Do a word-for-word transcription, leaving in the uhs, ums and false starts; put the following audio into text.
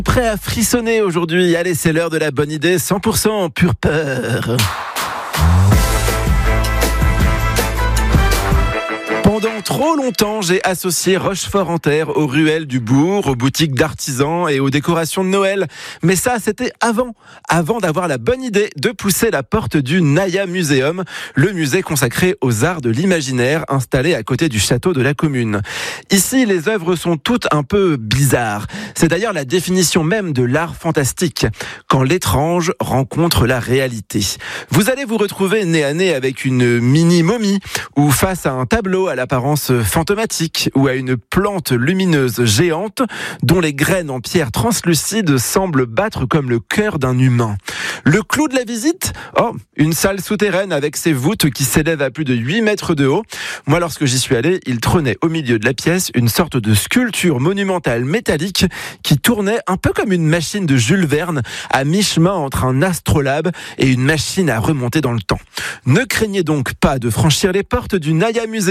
Prêt à frissonner aujourd'hui. Allez, c'est l'heure de la bonne idée, cent pour cent pure peur. Pendant trop longtemps, j'ai associé Rochefort-en-Terre aux ruelles du bourg, aux boutiques d'artisans et aux décorations de Noël. Mais ça, c'était avant, avant d'avoir la bonne idée de pousser la porte du Naya Museum, le musée consacré aux arts de l'imaginaire installé à côté du château de la commune. Ici, les œuvres sont toutes un peu bizarres. C'est d'ailleurs la définition même de l'art fantastique, quand l'étrange rencontre la réalité. Vous allez vous retrouver nez à nez avec une mini-momie ou face à un tableau à l'apparence fantomatique ou à une plante lumineuse géante dont les graines en pierre translucide semblent battre comme le cœur d'un humain. Le clou de la visite ? Oh, une salle souterraine avec ses voûtes qui s'élèvent à plus de huit mètres de haut. Moi, lorsque j'y suis allé, il trônait au milieu de la pièce une sorte de sculpture monumentale métallique qui tournait un peu comme une machine de Jules Verne, à mi-chemin entre un astrolabe et une machine à remonter dans le temps. Ne craignez donc pas de franchir les portes du Naya Museum.